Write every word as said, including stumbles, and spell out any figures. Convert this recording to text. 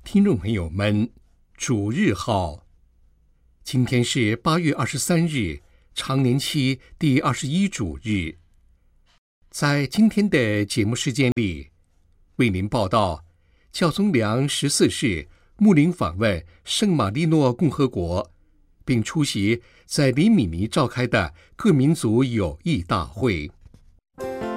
听众朋友们，主日好，今天是八月二十三日，常年期第二十一主日。在今天的节目时间里，为您报道教宗良十四世牧灵访问圣马力诺共和国，并出席在里米尼召开的各民族友谊大会。